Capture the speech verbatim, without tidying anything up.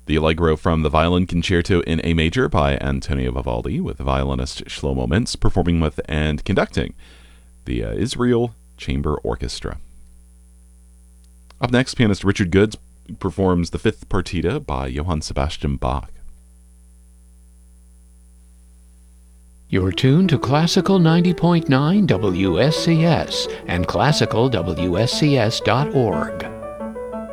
The Allegro from the Violin Concerto in A Major by Antonio Vivaldi, with violinist Shlomo Mintz performing with and conducting the uh, Israel Chamber Orchestra. Up next, pianist Richard Goods performs the Fifth Partita by Johann Sebastian Bach. You're tuned to Classical ninety point nine W S C S and classical W S C S dot org.